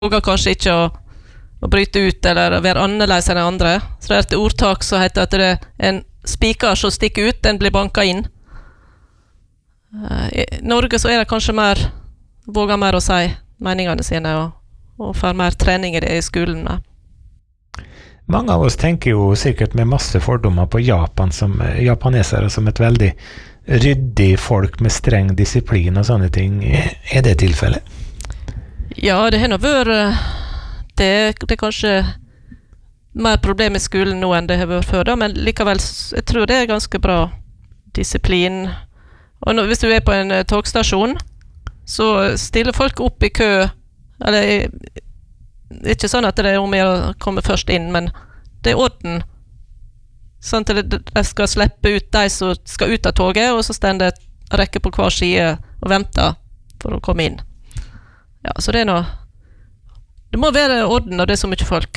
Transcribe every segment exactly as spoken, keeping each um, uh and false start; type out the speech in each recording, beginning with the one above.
våger kanskje ikke å, å bryte ut eller være annerledes enn de andre. Så det er et ordtak som heter at det er en spiker som stikker ut, den blir banket inn. I Norge så er det kanskje mer, våger mer å si meningene sine, og, og får mer trening i det i skolen. Mange av oss tenker jo sikkert med masse fordommer på Japan som japanesere som et veldig ryddig folk med streng disiplin og sånne ting. Er det tilfellet? Ja, det har nå vært det, det er kanskje mer problem i skolen nå enn det har vært før, da, men likevel, jeg tror det er ganske bra disiplin. Og nå, hvis du er på en uh, togstasjon, så stiller folk opp i kø, eller ikke sånn at det er om å komme først inn, men det er orden. Sånn at de skal slippe ut de som skal ut av toget, og så står det rekke på hver side og venter for å komme inn. Ja, så det er noe... Det må være orden når det er så mye folk.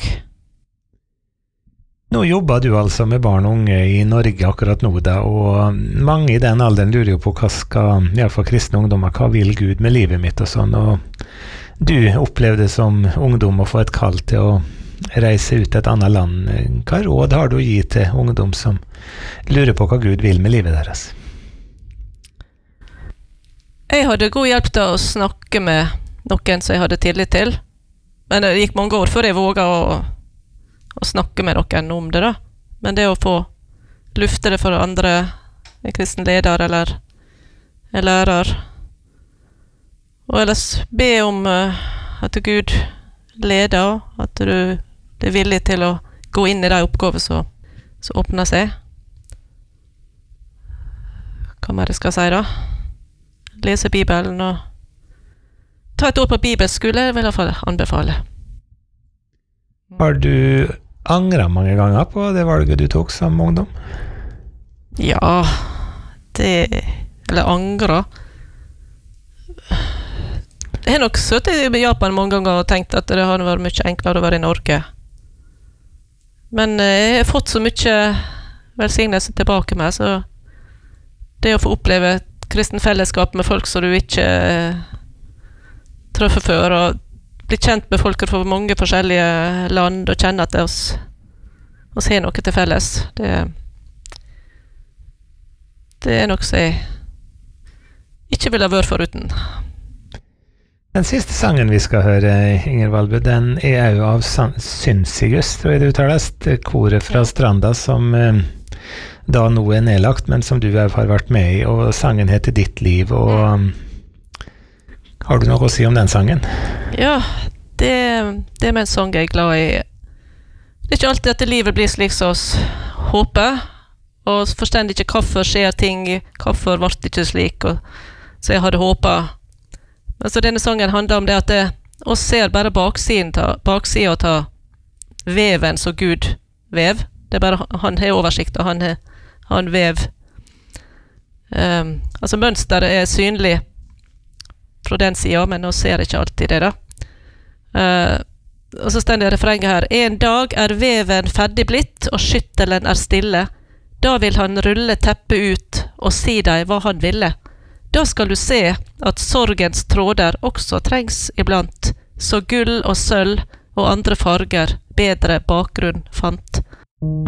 Nå jobber du altså med barn og unge i Norge akkurat nå, da, og mange i den alderen lurer jo på hva skal, i hvert fall kristne ungdommer, hva vil Gud med livet mitt og sånn, og du opplevde som ungdom å få et kall til å reise ut til et annet land. Hva råd har du å gi til ungdom som lurer på hva Gud vil med livet deres? Jeg hadde god hjelp til å snakke med noen som jeg hadde tillit til. Men det gikk mange år før jeg våget å, å snakke med noen om det da. Men det å få lufte det for andre, en kristen leder eller en lærer, og ellers be om uh, at Gud leder, at du er villig til å gå inn i de oppgaver som, som åpner seg. Hva mer jeg skal si da? Lese Bibelen og ta et år på bibelskole, vil jeg i hvert fall anbefale. Har du angret mange ganger på det valget du tok som ungdom? Ja, det... Eller angret. Jeg har nok sittet i Japan mange ganger og tenkt at det hadde vært mye enklere å være i Norge. Men jeg har fått så mye velsignelse tilbake med, så det å få oppleve et kristen fellesskap med folk som du ikke treffer før, og bli kjent med folk fra mange forskjellige land, og kjenne at det oss, oss har noe til felles. Det, det er noe som jeg ikke ville ha vært foruten. Den siste sangen vi skal høre, Inger Valbø, den er jo av Synsigus, tror jeg det uttales, koret fra Stranda, som eh, da nå er nedlagt, men som du har vært med i, og sangen heter Ditt liv, og um, har du noe å si om den sangen? Ja, det, det er med en sang jeg er glad i. Det er ikke alltid at livet blir slik som oss håper, og forstår ikke hvorfor skjer ting, hvorfor ble det ikke slik, og, så jeg hadde håpet. Men så denne sangen handler om det at det, oss ser bare baksiden, ta, baksiden og ta veven som Gud vev. Det er bare, han har oversikt, og han, har, han vev. Um, altså mønsteret er synlig fra den siden, men nå ser jeg ikke alltid det da. Uh, og så stender refrenget her. En dag er veven ferdig blitt, og skyttelen er stille. Da vil han rulle teppet ut, og si deg hva han ville. Da skal du se at sorgens tråder også trengs iblant, så gull og sølv og andre farger bedre bakgrunn fant.